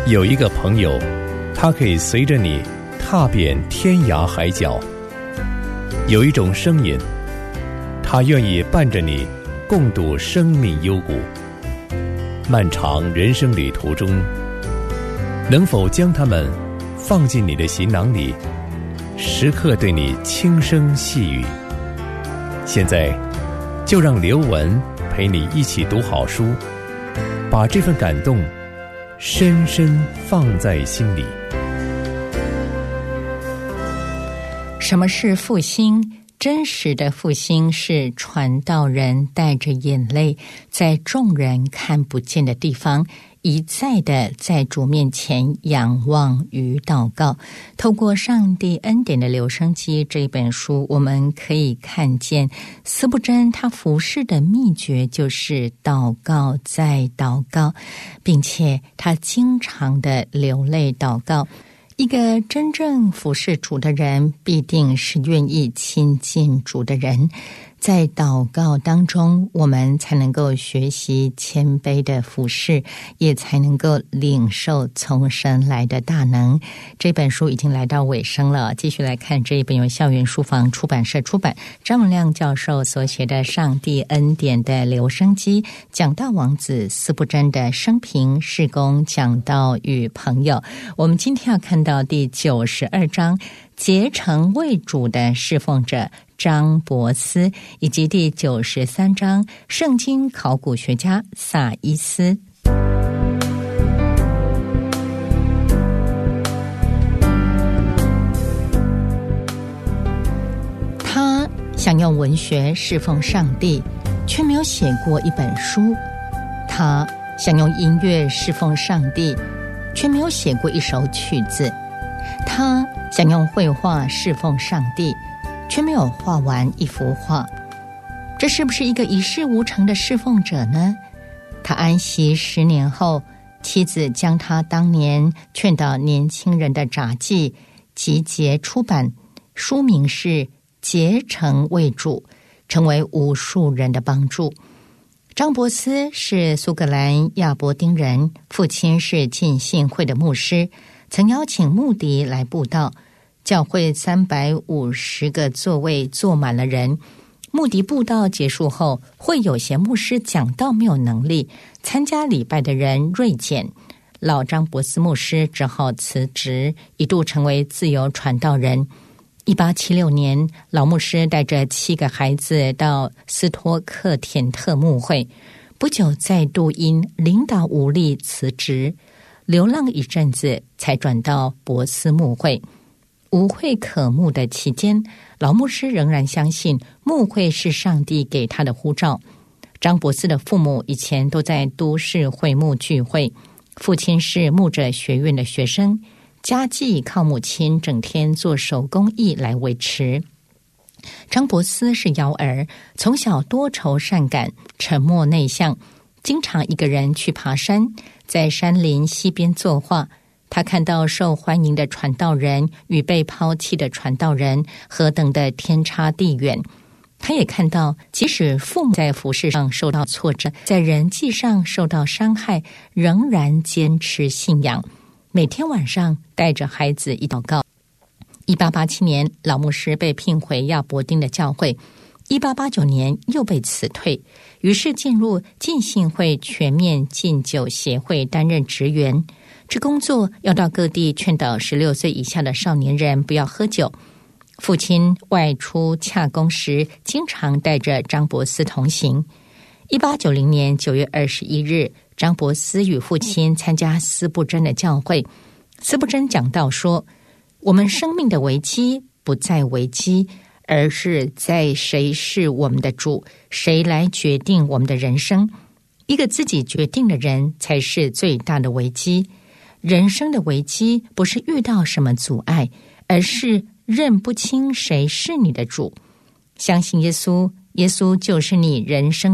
有一个朋友，他可以随着你踏遍天涯海角；有一种声音，他愿意伴着你共度生命幽谷。漫长人生旅途中，能否将他们放进你的行囊里，时刻对你轻声细语？现在就让刘文陪你一起读好书，把这份感动深深放在心里。 什么是复兴？真实的复兴是传道人带着眼泪，在众人看不见的地方，一再的在主面前仰望与祷告。透过上帝恩典的留声机这一本书，我们可以看见司布真他服事的秘诀就是祷告再祷告，并且他经常的流泪祷告。一个真正服侍主的人，必定是愿意亲近主的人。在祷告当中，我们才能够学习谦卑的服侍，也才能够领受从神来的大能。这本书已经来到尾声了，继续来看这一本由校园书房出版社出版，张文亮教授所写的《上帝恩典的留声机》，讲道王子司布真的生平、事工、讲道与朋友。我们今天要看到第92章，竭诚为主的侍奉者张伯斯，以及第93章圣经考古学家萨伊斯。他想用文学侍奉上帝，却没有写过一本书；他想用音乐侍奉上帝，却没有写过一首曲子；他想用绘画侍奉上帝，却没有画完一幅画。这是不是一个一事无成的侍奉者呢？他安息10年后，妻子将他当年劝导年轻人的札记集结出版，书名是《竭诚为主》，成为无数人的帮助。张伯斯是苏格兰亚伯丁人，父亲是浸信会的牧师，曾邀请穆迪来布道，教会350个座位坐满了人。穆迪布道结束后，会有些牧师讲道没有能力，参加礼拜的人锐减，老张伯斯牧师只好辞职，一度成为自由传道人。1876年，老牧师带着7个孩子到斯托克田特牧会，不久再度因领导无力辞职，流浪一阵子才转到伯斯牧会。无会可牧的期间，老牧师仍然相信牧会是上帝给他的呼召。张伯斯的父母以前都在都市会牧聚会，父亲是牧者学院的学生，家计靠母亲整天做手工艺来维持。张伯斯是幺儿，从小多愁善感，沉默内向，经常一个人去爬山，在山林溪边作画。他看到受欢迎的传道人与被抛弃的传道人何等的天差地远。他也看到，即使父母在服事上受到挫折，在人际上受到伤害，仍然坚持信仰，每天晚上带着孩子一祷告。1887年，老牧师被聘回亚伯丁的教会，1889年又被辞退，于是进入浸信会全面禁酒协会担任职员。这工作要到各地劝导16岁以下的少年人不要喝酒。父亲外出洽公时，经常带着张伯斯同行。1890年9月21日，张伯斯与父亲参加司布真的教会。司布真讲道说，我们生命的危机不在危机，而是在谁是我们的主，谁来决定我们的人生。一个自己决定的人才是最大的危机。人生的危机不是遇到什么阻碍，而是认不清谁是你的主。相信耶稣，耶稣就是你人生